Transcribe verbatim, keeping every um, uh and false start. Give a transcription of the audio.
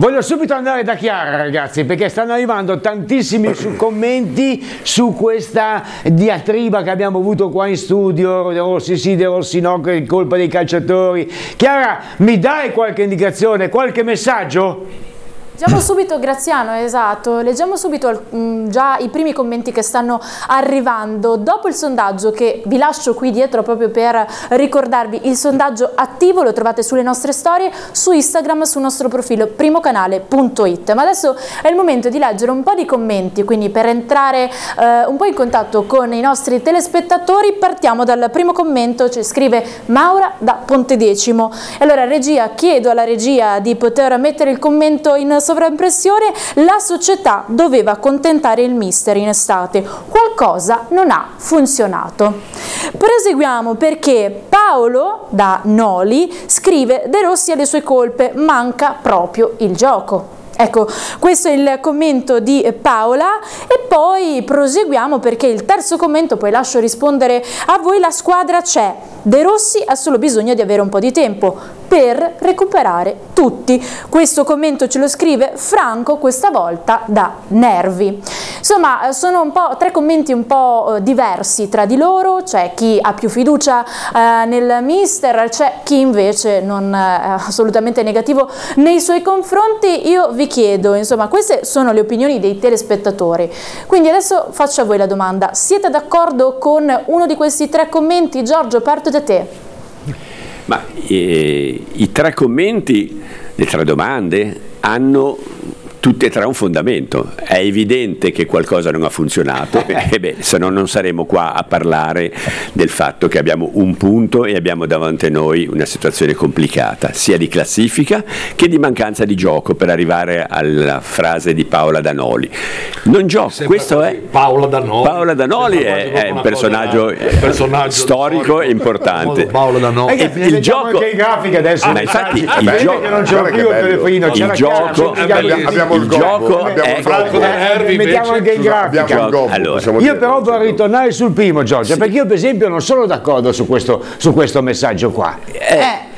Voglio subito andare da Chiara, ragazzi, perché stanno arrivando tantissimi su commenti su questa diatriba che abbiamo avuto qua in studio, De Rossi sì, De Rossi no, che è colpa dei calciatori. Chiara, mi dai qualche indicazione, qualche messaggio? Leggiamo subito, Graziano, esatto, leggiamo subito mh, già i primi commenti che stanno arrivando. Dopo il sondaggio, che vi lascio qui dietro proprio per ricordarvi, il sondaggio attivo lo trovate sulle nostre storie, su Instagram, sul nostro profilo primocanale punto it. Ma adesso è il momento di leggere un po' di commenti, quindi per entrare eh, un po' in contatto con i nostri telespettatori partiamo dal primo commento. Ci scrive Maura da Pontedecimo. Allora, regia, chiedo alla regia di poter mettere il commento in sovraimpressione. La società doveva accontentare il mister in estate, qualcosa non ha funzionato. Proseguiamo, perché Paolo da Noli scrive: De Rossi ha le sue colpe, manca proprio il gioco. Ecco, questo è il commento di Paola. E poi proseguiamo, perché il terzo commento, poi lascio rispondere a voi, la squadra c'è, De Rossi ha solo bisogno di avere un po' di tempo per recuperare tutti. Questo commento ce lo scrive Franco, questa volta da Nervi. Insomma, sono un po' tre commenti un po' diversi tra di loro. C'è chi ha più fiducia eh, nel mister, c'è chi invece non è assolutamente negativo nei suoi confronti. Io vi chiedo, insomma, queste sono le opinioni dei telespettatori, quindi adesso faccio a voi la domanda: siete d'accordo con uno di questi tre commenti? Giorgio, parto da te. Ma eh, i tre commenti, le tre domande hanno tutte e tre un fondamento. È evidente che qualcosa non ha funzionato, e beh, se no non saremo qua a parlare del fatto che abbiamo un punto e abbiamo davanti a noi una situazione complicata, sia di classifica che di mancanza di gioco, per arrivare alla frase di Paola Danoli. Non gioco, questo è Paola Danoli. Paola Danoli è, è un personaggio, cosa, personaggio storico e importante. Paola Danoli. Eh, il gioco anche i grafiche adesso. Ma infatti il beh, gioco, che non c'è più il telefonino, il gioco, abbiamo il gioco è Franco da Nervi, mettiamo anche in grafica. Allora, io però vorrei ritornare sul primo, Giorgio, sì, perché io per esempio non sono d'accordo su questo, su questo messaggio qua. Eh,